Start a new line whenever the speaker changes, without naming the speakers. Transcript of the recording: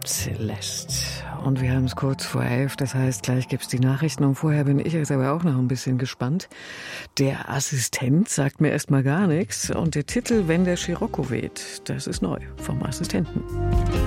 Celeste. Und wir haben es kurz vor 11, das heißt, gleich gibt's die Nachrichten. Und vorher bin ich jetzt aber auch noch ein bisschen gespannt. Der Assistent sagt mir erstmal gar nichts. Und der Titel, Wenn der Scirocco weht, das ist neu vom Assistenten.